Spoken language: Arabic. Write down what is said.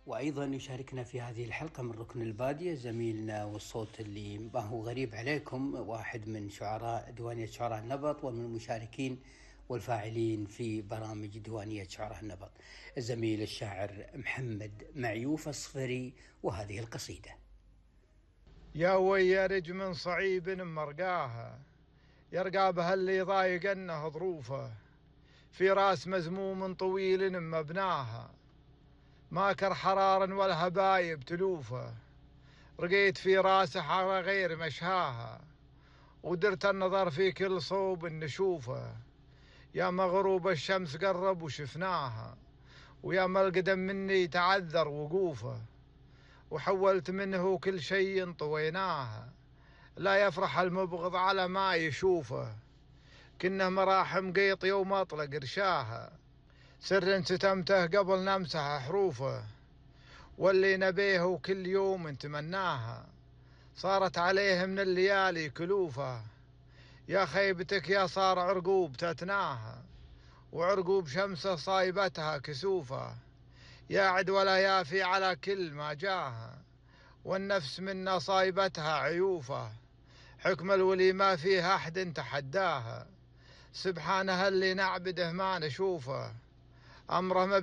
وأيضا يشاركنا في هذه الحلقة من ركن البادية زميلنا والصوت اللي ما هو غريب عليكم، واحد من شعراء ديوانية شعراء النبط ومن المشاركين والفاعلين في برامج ديوانية شعراء النبط، الزميل الشاعر محمد معيوف الصفري، وهذه القصيدة. يا ويرج من صعيب مرقاها، يرقى بها اللي ضايقنه ظروفه، في راس مزموم طويل مبناها، ماكر حرار والهبايب تلوفه، رقيت في راسه على غير مشهاها، ودرت النظر في كل صوب نشوفه، يا مغروب الشمس قرب وشفناها، ويا ملقدم مني تعذر وقوفه، وحولت منه كل شيء طويناها، لا يفرح المبغض على ما يشوفه، كنه مراحم قيط يوم اطلق رشاها، سر ستمته قبل نمسح حروفه، واللي نبيه كل يوم نتمناها، صارت عليه من الليالي كلوفه، يا خيبتك يا صار عرقوب تتناها، وعرقوب شمسه صايبتها كسوفه، يا عد ولا يافي على كل ما جاها، والنفس منا صايبتها عيوفه، حكم الولي ما فيه أحد تحداها، سبحانه اللي نعبده ما نشوفه، أمره